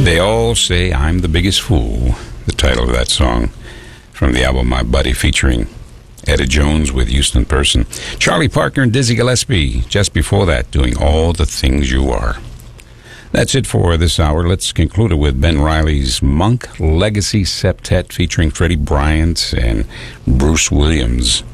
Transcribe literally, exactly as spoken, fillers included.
They all say I'm the biggest fool, the title of that song from the album My Buddy, featuring Etta Jones with Houston Person. Charlie Parker and Dizzy Gillespie, just before that, doing All the Things You Are. That's it for this hour. Let's conclude it with Ben Riley's Monk Legacy Septet, featuring Freddie Bryant and Bruce Williams.